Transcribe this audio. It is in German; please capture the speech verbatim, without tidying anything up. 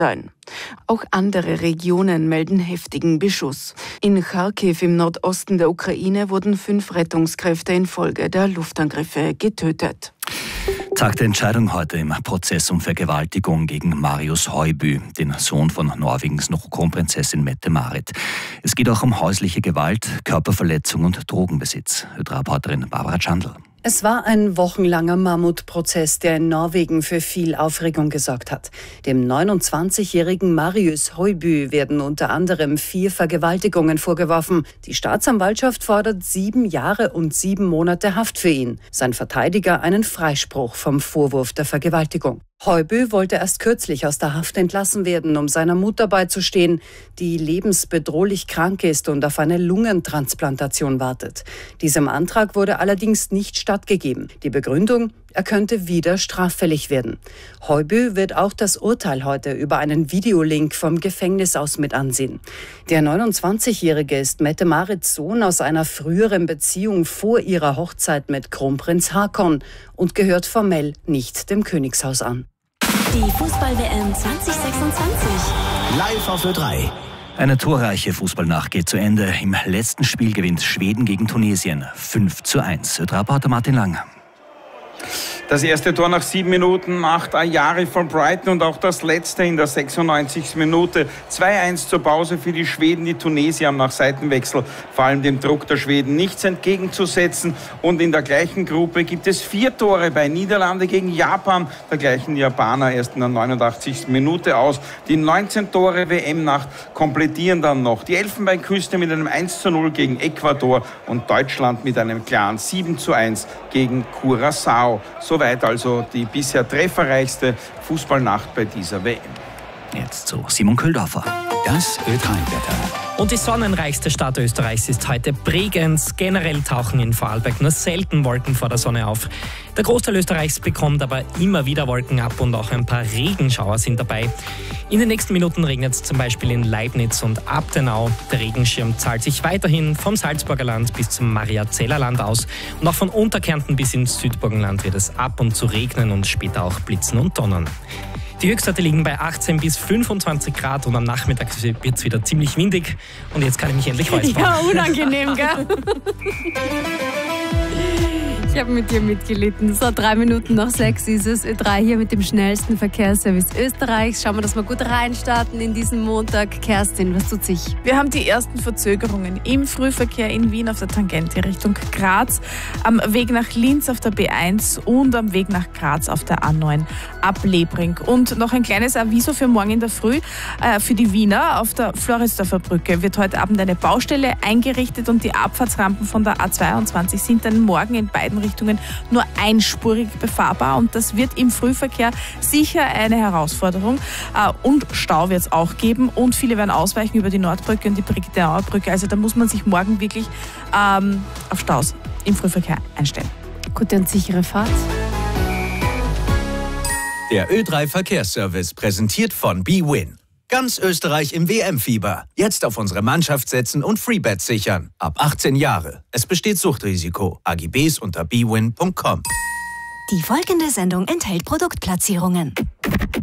sein. Auch andere Regionen melden heftigen Beschuss. In Charkiw im Nordosten der Ukraine wurden fünf Rettungskräfte infolge der Luftangriffe getötet. Tag der Entscheidung heute im Prozess um Vergewaltigung gegen Marius Højby, den Sohn von Norwegens Kronprinzessin Mette-Marit. Es geht auch um häusliche Gewalt, Körperverletzung und Drogenbesitz. Reporterin Barbara Schandl. Es war ein wochenlanger Mammutprozess, der in Norwegen für viel Aufregung gesorgt hat. Dem neunundzwanzigjährigen Marius Højby werden unter anderem vier Vergewaltigungen vorgeworfen. Die Staatsanwaltschaft fordert sieben Jahre und sieben Monate Haft für ihn. Sein Verteidiger einen Freispruch vom Vorwurf der Vergewaltigung. Højby wollte erst kürzlich aus der Haft entlassen werden, um seiner Mutter beizustehen, die lebensbedrohlich krank ist und auf eine Lungentransplantation wartet. Diesem Antrag wurde allerdings nicht stattgegeben. Die Begründung: Er könnte wieder straffällig werden. Højby wird auch das Urteil heute über einen Videolink vom Gefängnis aus mit ansehen. Der neunundzwanzigjährige ist Mette-Marits Sohn aus einer früheren Beziehung vor ihrer Hochzeit mit Kronprinz Haakon und gehört formell nicht dem Königshaus an. Die Fußball-W M zwanzig sechsundzwanzig. Live auf Ö drei. Eine torreiche Fußballnacht geht zu Ende. Im letzten Spiel gewinnt Schweden gegen Tunesien fünf zu eins. Ö drei-Reporter Martin Lang. Das erste Tor nach sieben Minuten macht Ayari von Brighton und auch das letzte in der sechsundneunzigsten Minute. zwei eins zur Pause für die Schweden. Die Tunesier haben nach Seitenwechsel vor allem dem Druck der Schweden nichts entgegenzusetzen. Und in der gleichen Gruppe gibt es vier Tore bei Niederlande gegen Japan. Da gleichen die Japaner erst in der neunundachtzigsten Minute aus. Die neunzehn Tore W M-Nacht komplettieren dann noch die Elfenbeinküste mit einem eins zu null gegen Ecuador und Deutschland mit einem klaren sieben zu eins gegen Curaçao. Soweit also die bisher trefferreichste Fußballnacht bei dieser W M. Jetzt zu Simon Köhldorfer. Das Ö drei-Wetter. Und die sonnenreichste Stadt Österreichs ist heute Bregenz. Generell tauchen in Vorarlberg nur selten Wolken vor der Sonne auf. Der Großteil Österreichs bekommt aber immer wieder Wolken ab und auch ein paar Regenschauer sind dabei. In den nächsten Minuten regnet es zum Beispiel in Leibniz und Abtenau. Der Regenschirm zahlt sich weiterhin vom Salzburger Land bis zum Mariazeller Land aus. Und auch von Unterkärnten bis ins Südburgenland wird es ab und zu regnen und später auch blitzen und donnern. Die Höchstwerte liegen bei achtzehn bis fünfundzwanzig Grad und am Nachmittag wird es wieder ziemlich windig. Und jetzt kann ich mich endlich räuspern. Ja, unangenehm, gell? Ich habe mit dir mitgelitten. So, drei Minuten nach sechs ist es. Ö drei hier mit dem schnellsten Verkehrsservice Österreichs. Schauen wir, dass wir gut reinstarten in diesen Montag. Kerstin, was tut sich? Wir haben die ersten Verzögerungen im Frühverkehr in Wien auf der Tangente Richtung Graz, am Weg nach Linz auf der B eins und am Weg nach Graz auf der A neun ab Lebring. Und noch ein kleines Aviso für morgen in der Früh. Äh, für die Wiener auf der Floridsdorfer Brücke wird heute Abend eine Baustelle eingerichtet und die Abfahrtsrampen von der A zweiundzwanzig sind dann morgen in beiden Richtungen nur einspurig befahrbar und das wird im Frühverkehr sicher eine Herausforderung. Und Stau wird es auch geben und viele werden ausweichen über die Nordbrücke und die Brigitte-Auer Brücke. Also da muss man sich morgen wirklich ähm, auf Staus im Frühverkehr einstellen. Gute und sichere Fahrt. Der Ö drei Verkehrsservice präsentiert von bwin. Ganz Österreich im W M-Fieber. Jetzt auf unsere Mannschaft setzen und Freebets sichern. Ab achtzehn Jahre. Es besteht Suchtrisiko. A G Bs unter bwin punkt com. Die folgende Sendung enthält Produktplatzierungen.